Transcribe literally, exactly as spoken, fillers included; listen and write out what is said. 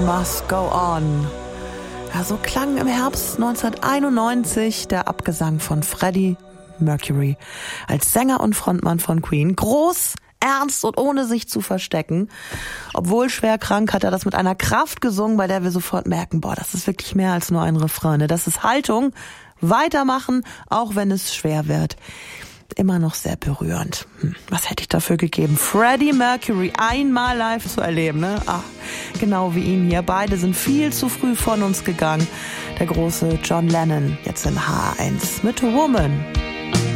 Must Go On. Ja, so klang im Herbst neunzehnhunderteinundneunzig der Abgesang von Freddie Mercury als Sänger und Frontmann von Queen. Groß, ernst und ohne sich zu verstecken. Obwohl schwer krank, hat er das mit einer Kraft gesungen, bei der wir sofort merken, boah, das ist wirklich mehr als nur ein Refrain. Das ist Haltung, weitermachen, auch wenn es schwer wird. Immer noch sehr berührend. Hm, was hätte ich dafür gegeben, Freddie Mercury einmal live zu erleben, ne? Ah, genau wie ihn hier. Beide sind viel zu früh von uns gegangen. Der große John Lennon, jetzt in H eins mit Woman.